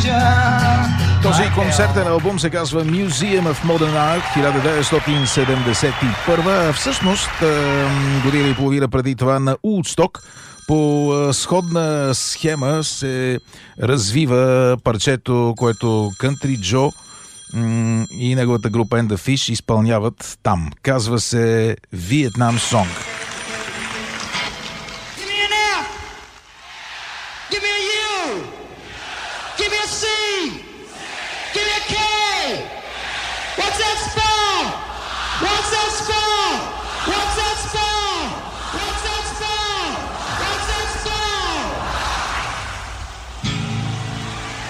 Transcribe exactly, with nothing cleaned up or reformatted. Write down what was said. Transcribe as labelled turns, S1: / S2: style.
S1: Този концертен албум се казва Museum of Modern Art хиляда деветстотин седемдесет и първа. Всъщност, година и половина преди това на Woodstock по сходна схема се развива парчето, което Country Joe и неговата група And the Fish изпълняват там. Казва се Vietnam Song.